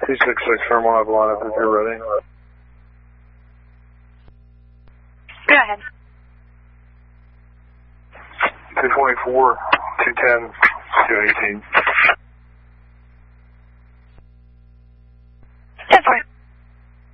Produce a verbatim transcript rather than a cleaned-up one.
two six six, firm one, line up if you're ready. Go ahead. two twenty-four, two ten, two eighteen.